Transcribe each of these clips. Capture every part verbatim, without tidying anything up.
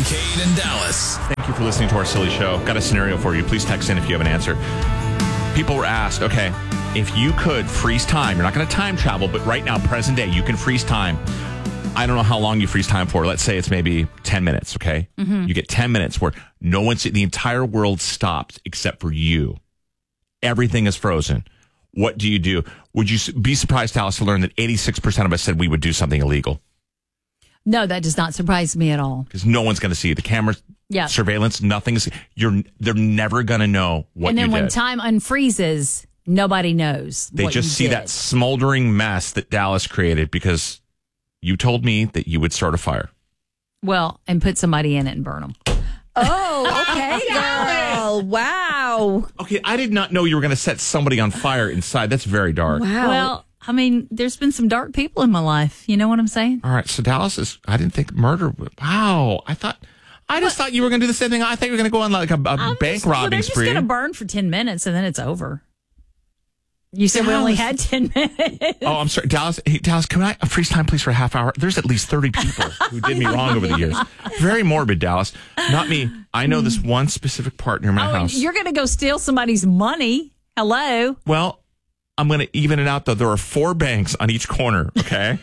Cade and Dallas. Thank you for listening to our silly show. Got a scenario for you. Please text in if you have an answer. People were asked, okay, if you could freeze time, you're not going to time travel, but right now, present day, you can freeze time. I don't know how long you freeze time for. Let's say it's maybe ten minutes, okay? Mm-hmm. You get ten minutes where no one's, the entire world stops except for you. Everything is frozen. What do you do? Would you be surprised, Dallas, to learn that eighty-six percent of us said we would do something illegal? No, that does not surprise me at all. Because no one's going to see the cameras, yeah. surveillance, nothing's, you're, they're never going to know what you did. And then when time unfreezes, nobody knows They what just you see did. that smoldering mess that Dallas created because you told me that you would start a fire. Well, and put somebody in it and burn them. Oh, okay, girl. Wow. Okay, I did not know you were going to set somebody on fire inside. That's very dark. Wow. Well, I mean, there's been some dark people in my life. You know what I'm saying? All right, so Dallas is, I didn't think murder, wow. I thought, I just what? thought you were going to do the same thing. I thought you were going to go on like a, a bank just, robbing well, they're spree. They're just going to burn for ten minutes and then it's over. You said Dallas. We only had ten minutes. Oh, I'm sorry. Dallas, hey, Dallas, can I freeze time, please, for a half hour? There's at least thirty people who did me wrong over the years. Very morbid, Dallas. Not me. I know this one specific partner in my oh, house. You're going to go steal somebody's money. Hello? Well, I'm going to even it out, though. There are four banks on each corner, okay?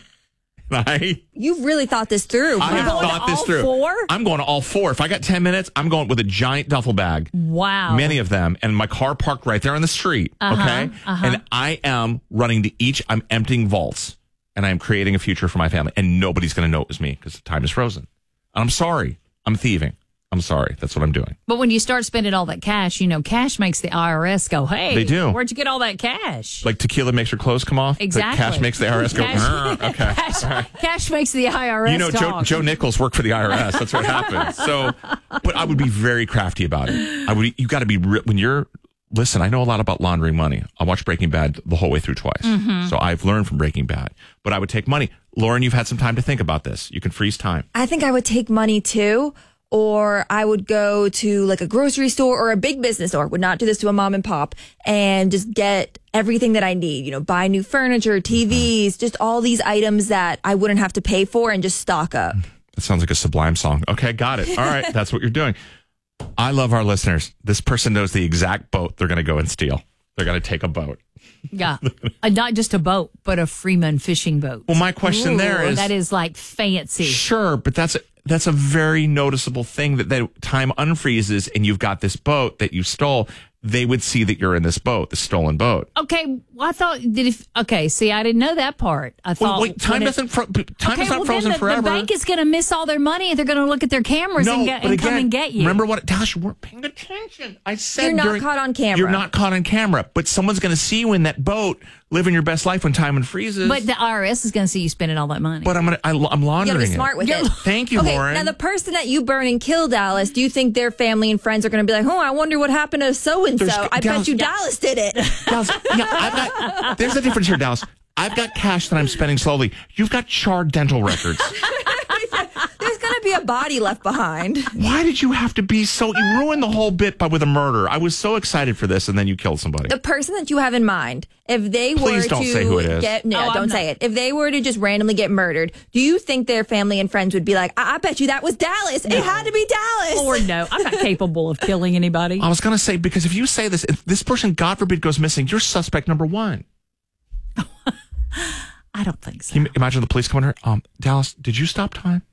I, You've really thought this through. I have going thought to this all through. Four? I'm going to all four. If I got ten minutes, I'm going with a giant duffel bag. Wow. Many of them. And my car parked right there on the street. Uh-huh, okay. uh-huh. And I am running to each, I'm emptying vaults and I'm creating a future for my family. And nobody's going to know it was me because the time is frozen. I'm sorry. I'm thieving. I'm sorry. That's what I'm doing. But when you start spending all that cash, you know, cash makes the I R S go, hey, they do. Where'd you get all that cash? Like tequila makes your clothes come off? Exactly. Cash makes the I R S go, cash, okay. Cash, right. cash makes the I R S You know, Joe, talk. Joe Nichols worked for the I R S. That's what happened. So, but I would be very crafty about it. I would, you got to be, re- when you're, listen, I know a lot about laundering money. I watched Breaking Bad the whole way through twice. Mm-hmm. So I've learned from Breaking Bad. But I would take money. Lauren, you've had some time to think about this. You can freeze time. I think I would take money too. Or I would go to like a grocery store or a big business store, would not do this to a mom and pop, and just get everything that I need, you know, buy new furniture, T Vs, just all these items that I wouldn't have to pay for and just stock up. That sounds like a Sublime song. Okay, got it. All right, that's what you're doing. I love our listeners. This person knows the exact boat they're going to go and steal. They're going to take a boat. Yeah. uh, not just a boat, but a Freeman fishing boat. Well, my question Ooh, there is... That is like fancy. Sure, but that's a, that's a very noticeable thing that, that time unfreezes and you've got this boat that you stole. They would see that you're in this boat, the stolen boat. Okay, well, I thought that if okay, see, I didn't know that part. I thought well, wait, time it, doesn't fro- time okay, is not well, frozen then the, forever. The bank is going to miss all their money, and they're going to look at their cameras no, and, get, but and again, come and get you. Remember what, Dallas? You weren't paying attention. I said You're not during, caught on camera. You're not caught on camera, but someone's going to see you in that boat, living your best life when time unfreezes. But the I R S is going to see you spending all that money. But I'm gonna, I, I'm You gotta laundering be smart it. with it. Thank you, okay, Lauren. now the person that you burn and kill, Dallas, do you think their family and friends are going to be like, oh, I wonder what happened to so-and-so? There's- I Dallas- bet you Dallas did it. Dallas, yeah, I've got, there's a difference here, Dallas. I've got cash that I'm spending slowly. You've got charred dental records. There's going to be a body left behind. Why did you have to be so... You ruined the whole bit by with a murder. I was so excited for this, and then you killed somebody. The person that you have in mind, if they Please were don't to say who it is. get... No, Oh, I'm don't not- say it. If they were to just randomly get murdered, do you think their family and friends would be like, I, I bet you that was Dallas. It had to be Dallas. Or no, I'm not capable of killing anybody. I was going to say, because if you say this, if this person, God forbid, goes missing, you're suspect number one. I don't think so. Can you imagine the police coming here? Um, Dallas, did you stop time?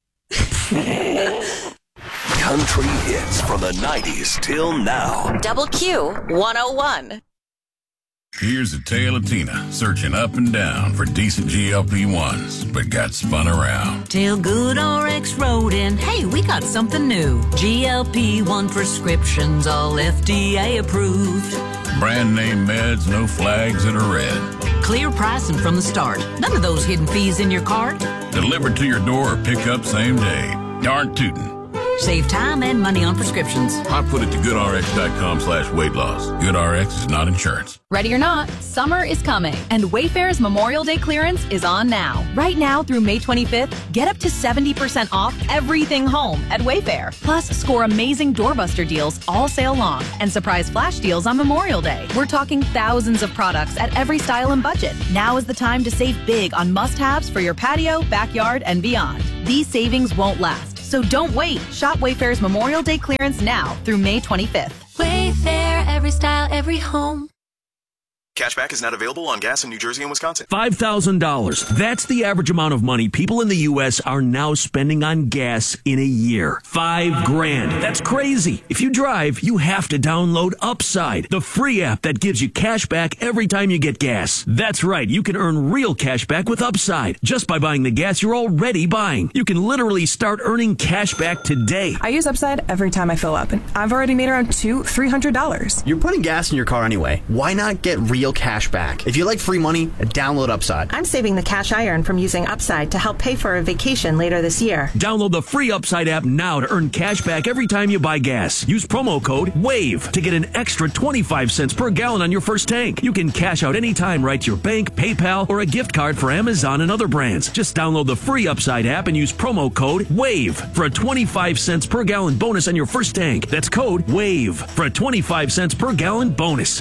Country hits from the nineties till now. Double Q one oh one. Here's a tale of Tina searching up and down for decent G L P ones, but got spun around. Till Good R X wrote in, hey, we got something new. G L P one prescriptions, all F D A approved. Brand name meds, no flags that are red. Clear pricing from the start. None of those hidden fees in your cart. Delivered to your door or pick up same day. Darn tootin'. Save time and money on prescriptions. Hot put it to goodrx.com slash weight loss. GoodRx is not insurance. Ready or not, summer is coming, and Wayfair's Memorial Day clearance is on now. Right now through May twenty-fifth, get up to seventy percent off everything home at Wayfair. Plus, score amazing doorbuster deals all sale long and surprise flash deals on Memorial Day. We're talking thousands of products at every style and budget. Now is the time to save big on must-haves for your patio, backyard, and beyond. These savings won't last. So don't wait. Shop Wayfair's Memorial Day clearance now through May twenty-fifth. Wayfair, every style, every home. Cashback is not available on gas in New Jersey and Wisconsin. five thousand dollars. That's the average amount of money people in the U S are now spending on gas in a year. Five grand. That's crazy. If you drive, you have to download Upside, the free app that gives you cash back every time you get gas. That's right. You can earn real cash back with Upside just by buying the gas you're already buying. You can literally start earning cash back today. I use Upside every time I fill up, and I've already made around two, three hundred dollars. You're putting gas in your car anyway. Why not get real cash back? If you like free money, download Upside. I'm saving the cash I earn from using Upside to help pay for a vacation later this year. Download the free Upside app now to earn cash back every time you buy gas. Use promo code WAVE to get an extra twenty-five cents per gallon on your first tank. You can cash out anytime right to your bank, PayPal, or a gift card for Amazon and other brands. Just download the free Upside app and use promo code WAVE for a twenty-five cents per gallon bonus on your first tank. That's code WAVE for a twenty-five cents per gallon bonus.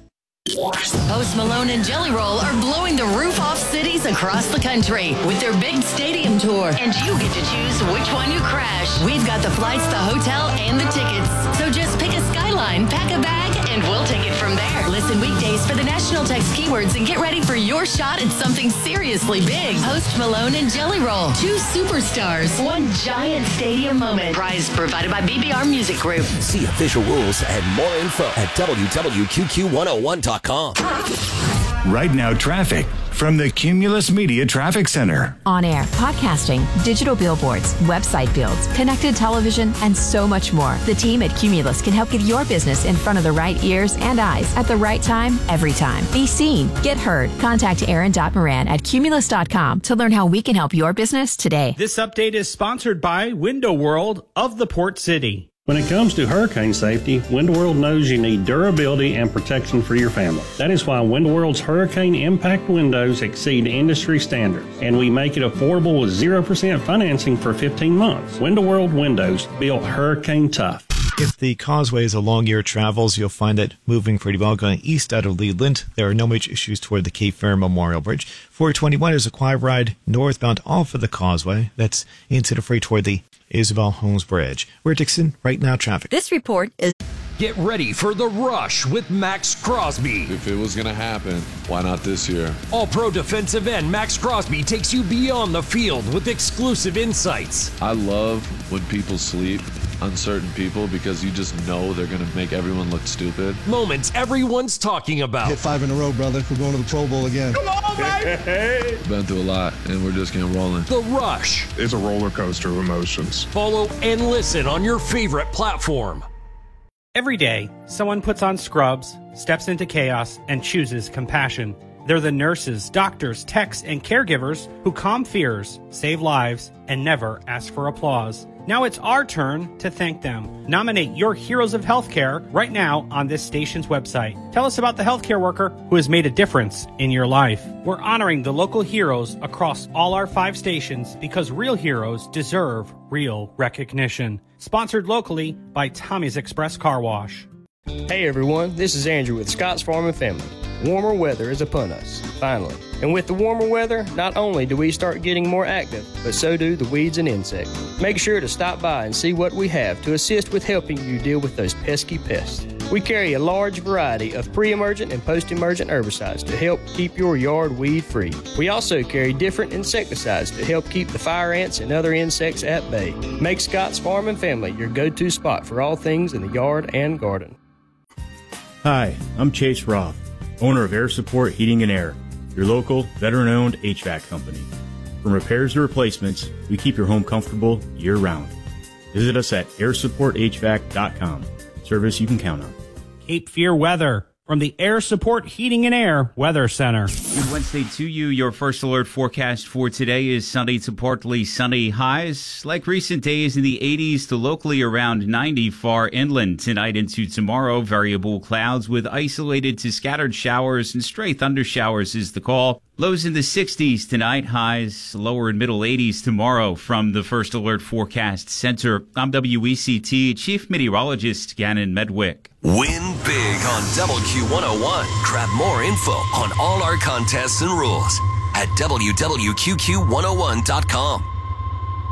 Post Malone and Jelly Roll are blowing the roof off cities across the country with their big stadium tour. And you get to choose which one you crash. We've got the flights, the hotel, and the tickets. So just pick a skyline, pack a bag, and we'll take it from there. Listen weekdays for the national text keywords and get ready for your shot at something seriously big. Post Malone and Jelly Roll. Two superstars. One giant stadium moment. Prize provided by B B R Music Group. See official rules and more info at W W Q Q one oh one dot com. Right now, traffic from the Cumulus Media Traffic Center. On air, podcasting, digital billboards, website builds, connected television, and so much more. The team at Cumulus can help get your business in front of the right ears and eyes at the right time, every time. Be seen, get heard. Contact Aaron Moran at cumulus dot com to learn how we can help your business today. This update is sponsored by Window World of the Port City. When it comes to hurricane safety, Window World knows you need durability and protection for your family. That is why Window World's hurricane impact windows exceed industry standards, and we make it affordable with zero percent financing for fifteen months. Window World windows, built hurricane tough. If the causeway is along your travels, you'll find it moving pretty well going east out of Leland. There are no major issues toward the Cape Fear Memorial Bridge. four twenty-one is a quiet ride northbound off of the causeway. That's into the freight toward the Isabel Holmes Bridge. We're Dixon, right now traffic. This report is... Get ready for The Rush with Max Crosby. If it was going to happen, why not this year? All-pro defensive end Max Crosby takes you beyond the field with exclusive insights. I love when people sleep on certain people because you just know they're going to make everyone look stupid. Moments everyone's talking about. Hit five in a row, brother. We're going to the Pro Bowl again. Come on, baby! Been through a lot, and we're just getting rolling. The Rush. It's a roller coaster of emotions. Follow and listen on your favorite platform. Every day, someone puts on scrubs, steps into chaos, and chooses compassion. They're the nurses, doctors, techs, and caregivers who calm fears, save lives, and never ask for applause. Now it's our turn to thank them. Nominate your heroes of healthcare right now on this station's website. Tell us about the healthcare worker who has made a difference in your life. We're honoring the local heroes across all our five stations because real heroes deserve real recognition. Sponsored locally by Tommy's Express Car Wash. Hey everyone, this is Andrew with Scott's Farm and Family. Warmer weather is upon us, finally. And with the warmer weather, not only do we start getting more active, but so do the weeds and insects. Make sure to stop by and see what we have to assist with helping you deal with those pesky pests. We carry a large variety of pre-emergent and post-emergent herbicides to help keep your yard weed-free. We also carry different insecticides to help keep the fire ants and other insects at bay. Make Scott's Farm and Family your go-to spot for all things in the yard and garden. Hi, I'm Chase Roth, owner of Air Support Heating and Air, your local veteran-owned H V A C company. From repairs to replacements, we keep your home comfortable year-round. Visit us at air support h vac dot com. Service you can count on. Cape Fear weather from the Air Support Heating and Air Weather Center. Good Wednesday to you. Your first alert forecast for today is sunny to partly sunny highs. Like recent days in the eighties to locally around ninety far inland. Tonight into tomorrow, variable clouds with isolated to scattered showers and stray thunder showers is the call. Lows in the sixties tonight, highs lower and middle eighties tomorrow. From the First Alert Forecast Center, I'm W E C T Chief Meteorologist Gannon Medwick. Win big on W Q one oh one. Grab more info on all our contests and rules at W W Q Q one oh one dot com.